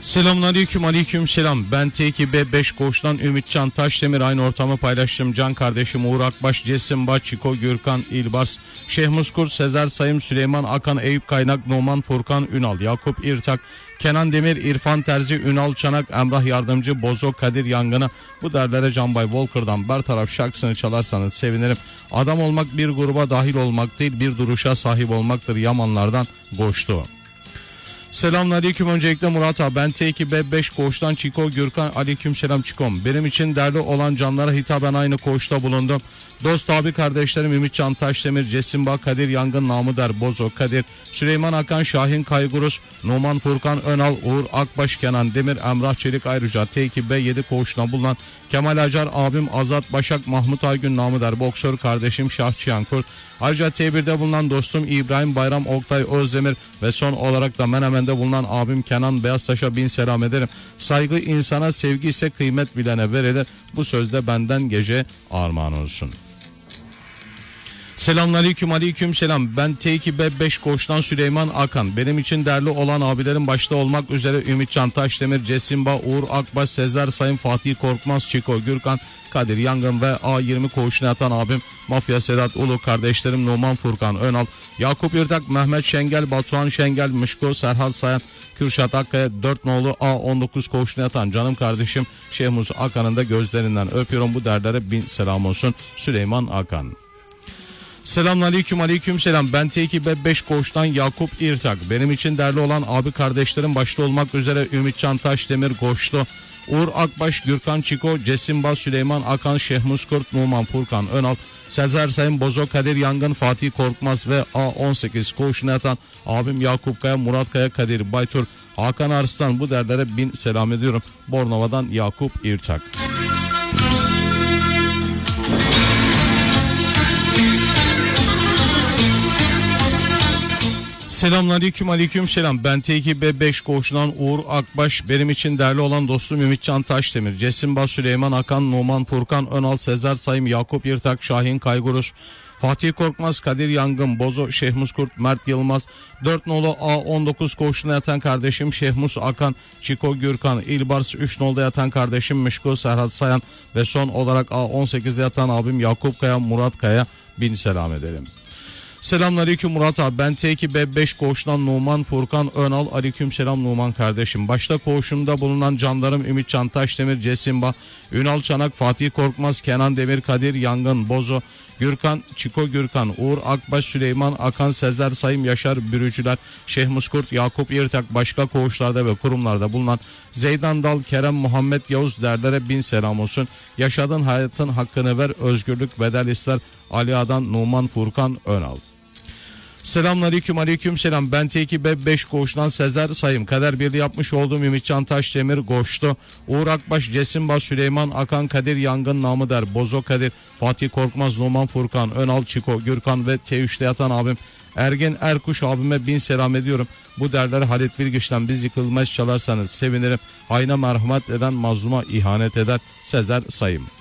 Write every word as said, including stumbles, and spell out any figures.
Selamünaleyküm, aleyküm selam. Ben T iki B beş Koç'tan Ümitcan Taşdemir. Aynı ortamı paylaştım. Can kardeşim Uğur Akbaş, Cesim Baç, Çiko Gürkan, İlbars, Şehmus Kurt, Sezer Sayım, Süleyman Akan, Eyüp Kaynak, Numan Furkan Ünal, Yakup İrtak, Kenan Demir, İrfan Terzi, Ünal Çanak, Emrah Yardımcı, Bozo, Kadir Yangın'a. Bu derlere Canbay Volker'dan Bertaraf şarkısını çalarsanız sevinirim. Adam olmak bir gruba dahil olmak değil, bir duruşa sahip olmaktır. Yamanlardan Goştu. Selamünaleyküm. Öncelikle Murat abi, ben T iki B beş Koç'tan Çiko Gürkan. Aleyküm selam Çikom. Benim için değerli olan canlara hitaben aynı koğuşta bulundum. Dost abi kardeşlerim Ümitcan Taşdemir, Cesimba, Kadir Yangın, Namı Der, Bozo, Kadir, Süleyman Akan, Şahin Kaygurus, Numan Furkan Önal, Uğur Akbaş, Kenan Demir, Emrah Çelik, ayrıca T iki B yedi koğuşuna bulunan Kemal Acar abim, Azat Başak, Mahmut Aygün, Namı Der, boksör kardeşim Şahçıyan Kurt, ayrıca T bir'de bulunan dostum İbrahim Bayram, Oktay Özdemir ve son olarak da Menemen'de bulunan abim Kenan Beyaztaş'a bin selam ederim. Saygı insana, sevgi ise kıymet bilene verilir. Bu sözde benden gece armağan olsun. Selamünaleyküm, aleyküm selam. Ben T iki B beş Koç'tan Süleyman Akan. Benim için değerli olan abilerim başta olmak üzere Ümitcan Taşdemir, Cesimba, Uğur Akbaş, Sezer Sayın, Fatih Korkmaz, Çiko Gürkan, Kadir Yangın ve A yirmi koğuşuna yatan abim Mafya Sedat Ulu, kardeşlerim Numan Furkan Önal, Yakup İrtak, Mehmet Şengel, Batuhan Şengel, Mışko, Serhat Sayan, Kürşat Akkaya, dört nolu A on dokuz koğuşuna yatan canım kardeşim Şehmus Akan'ın da gözlerinden öpüyorum. Bu derlere bin selam olsun. Süleyman Akan. Selamünaleyküm, aleyküm selam. Ben T iki B beş Koç'tan Yakup İrtak. Benim için değerli olan abi kardeşlerim başta olmak üzere Ümitcan Taşdemir, Goşlu, Uğur Akbaş, Gürkan Çiko, Cesimba, Süleyman Akan, Şehmus Kurt, Numan Furkan Önal, Sezer Sayın, Bozo, Kadir Yangın, Fatih Korkmaz ve A on sekiz koğuşuna yatan abim Yakup Kaya, Murat Kaya, Kadir Baytur, Hakan Arslan. Bu derlere bin selam ediyorum. Bornova'dan Yakup İrtak. Selamünaleyküm, aleyküm selam. Ben T iki B beş Koç'tan Uğur Akbaş. Benim için değerli olan dostum Ümitcan Taşdemir, Cesimba, Süleyman Akan, Numan Furkan Önal, Sezer Sayım, Yakup İrtak, Şahin Kaygurus, Fatih Korkmaz, Kadir Yangın, Bozo, Şehmus Kurt, Mert Yılmaz, dört nolu A on dokuz koğuşuna yatan kardeşim Şehmus Akan, Çiko Gürkan, İlbars, üç nolda yatan kardeşim Mışko, Serhat Sayan ve son olarak A on sekizde yatan abim Yakup Kaya, Murat Kaya, bin selam ederim. Selamünaleyküm Murat abi, ben T iki B beş Koç'tan Numan Furkan Önal. Aleyküm selam Numan kardeşim. Başta koğuşumda bulunan canlarım Ümitcan Taşdemir, Cesimba, Ünal Çanak, Fatih Korkmaz, Kenan Demir, Kadir Yangın, Bozo, Gürkan, Çiko Gürkan, Uğur Akbaş, Süleyman Akan, Sezer Sayım, Yaşar Bürücüler, Şehmus Kurt, Yakup İrtak, başka koğuşlarda ve kurumlarda bulunan Zeydan Dal, Kerem Muhammed Yavuz derlere bin selam olsun. Yaşadığın hayatın hakkını ver, özgürlük bedel ister. Ali Adan, Numan Furkan Önal. Selamünaleyküm, aleyküm selam. Ben T iki B beş Koç'tan Sezer Sayım. Kader birliği yapmış olduğum Ümitcan Taşdemir, Goştu, Uğur Akbaş, Cesimba, Süleyman Akan, Kadir Yangın, Namı Der, Bozo, Kadir, Fatih Korkmaz, Numan Furkan Önal, Çiko Gürkan ve T üçte yatan abim Ergen Erkuş abime bin selam ediyorum. Bu derler Halit Bilgiç'ten biz yıkılmaz çalarsanız sevinirim. Hayna merhamet eden mazluma ihanet eder. Sezer Sayım.